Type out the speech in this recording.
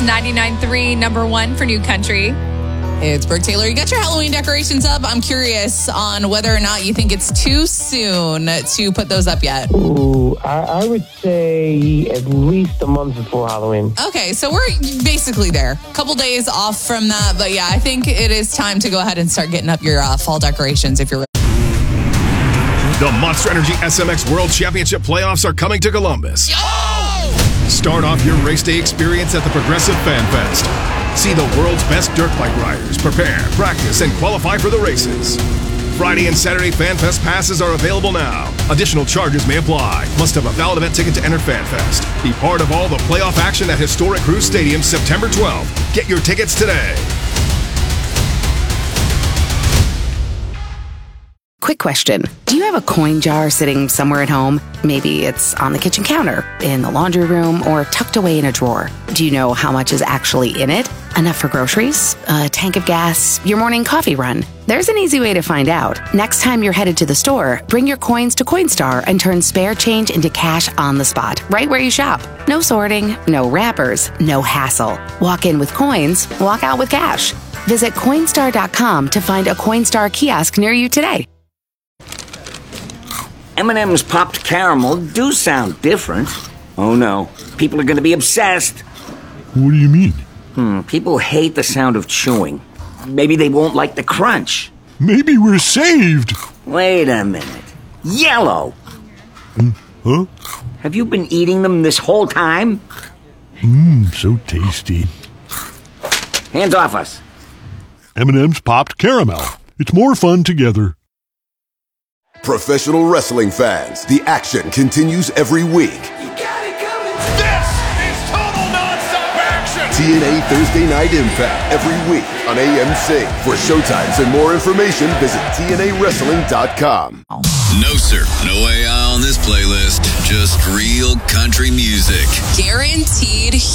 99.3, number one for New Country. It's Brooke Taylor. You got your Halloween decorations up. I'm curious on whether or not you think it's too soon to put those up yet. Ooh, I would say at least a month before Halloween. Okay, so we're basically there. A couple days off from that. But yeah, I think it is time to go ahead and start getting up your fall decorations if you're ready. The Monster Energy SMX World Championship playoffs are coming to Columbus. Start off your race day experience at the Progressive Fan Fest. See the world's best dirt bike riders prepare, practice, and qualify for the races. Friday and Saturday Fan Fest passes are available now. Additional charges may apply. Must have a valid event ticket to enter Fan Fest. Be part of all the playoff action at Historic Cruise Stadium September 12th. Get your tickets today. Quick question. Do you have a coin jar sitting somewhere at home? Maybe it's on the kitchen counter, in the laundry room, or tucked away in a drawer. Do you know how much is actually in it? Enough for groceries? A tank of gas? Your morning coffee run? There's an easy way to find out. Next time you're headed to the store, bring your coins to Coinstar and turn spare change into cash on the spot, right where you shop. No sorting, no wrappers, no hassle. Walk in with coins, walk out with cash. Visit Coinstar.com to find a Coinstar kiosk near you today. M&M's popped caramel do sound different. Oh no, people are going to be obsessed. What do you mean? People hate the sound of chewing. Maybe they won't like the crunch. Maybe we're saved. Wait a minute. Yellow! Huh? Have you been eating them this whole time? So tasty. Hands off us. M&M's popped caramel. It's more fun together. Professional wrestling fans, the action continues every week. This is total nonstop action! TNA Thursday Night Impact every week on AMC. For showtimes and more information, visit TNAWrestling.com. No, sir. No AI on this playlist. Just real country music. Guaranteed